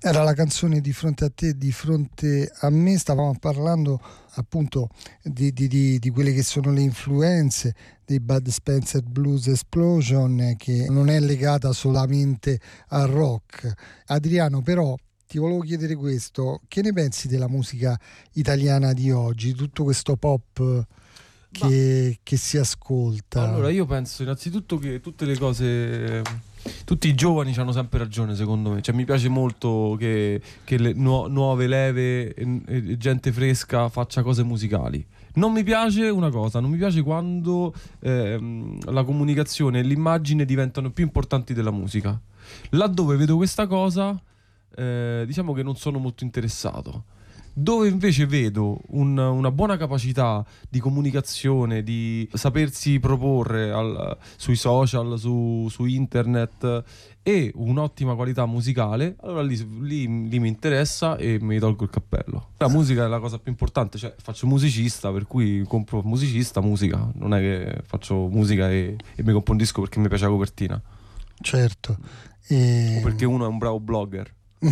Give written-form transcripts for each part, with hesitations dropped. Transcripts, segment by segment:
Era la canzone Di fronte a te, di fronte a me. Stavamo parlando appunto di quelle che sono le influenze dei Bud Spencer Blues Explosion, che non è legata solamente al rock. Adriano, però ti volevo chiedere questo: che ne pensi della musica italiana di oggi, tutto questo pop che si ascolta? Allora, io penso innanzitutto che tutte le cose, tutti i giovani hanno sempre ragione, secondo me. Cioè, mi piace molto che le nuove leve e gente fresca faccia cose musicali. Non mi piace una cosa, non mi piace quando la comunicazione e l'immagine diventano più importanti della musica. Laddove vedo questa cosa, diciamo che non sono molto interessato. Dove invece vedo una buona capacità di comunicazione, di sapersi proporre sui social, su internet, e un'ottima qualità musicale, allora lì mi interessa e mi tolgo il cappello. La musica è la cosa più importante, cioè faccio musicista, per cui compro musicista, musica. Non è che faccio musica e mi compro un disco perché mi piace la copertina. Certo. O perché uno è un bravo blogger.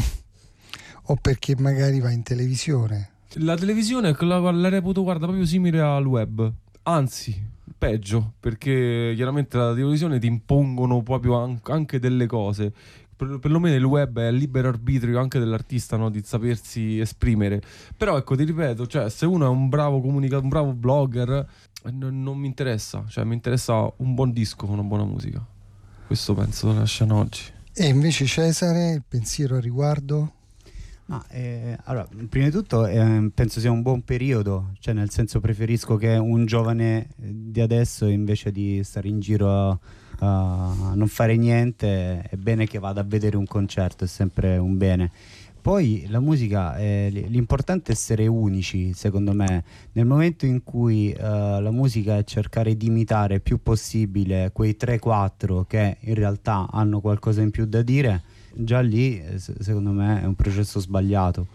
O perché magari va in televisione. La televisione la reputo, guarda, proprio simile al web, anzi peggio, perché chiaramente la televisione ti impongono proprio anche delle cose. Perlomeno il web è libero arbitrio anche dell'artista, no? Di sapersi esprimere. Però ecco, ti ripeto, cioè, se uno è un bravo un bravo blogger, non mi interessa. Cioè, mi interessa un buon disco con una buona musica. Questo penso della scena oggi. E invece Cesare, il pensiero a riguardo? Allora, prima di tutto penso sia un buon periodo, cioè nel senso preferisco che un giovane di adesso, invece di stare in giro a non fare niente, è bene che vada a vedere un concerto, è sempre un bene. Poi la musica, l'importante è essere unici, secondo me. Nel momento in cui la musica è cercare di imitare il più possibile quei 3-4 che in realtà hanno qualcosa in più da dire, già lì secondo me è un processo sbagliato.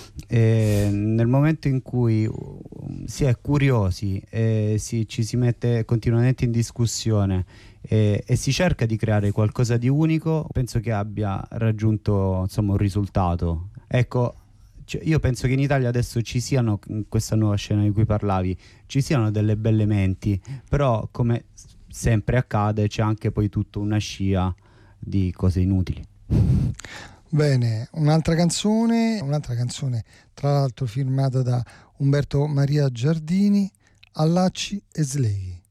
Nel momento in cui si è curiosi e ci si mette continuamente in discussione e si cerca di creare qualcosa di unico, penso che abbia raggiunto, insomma, un risultato. Ecco, io penso che in Italia adesso ci siano, in questa nuova scena di cui parlavi, ci siano delle belle menti, però come sempre accade c'è anche poi tutta una scia di cose inutili. Bene, un'altra canzone tra l'altro firmata da Umberto Maria Giardini, Allacci e Slay.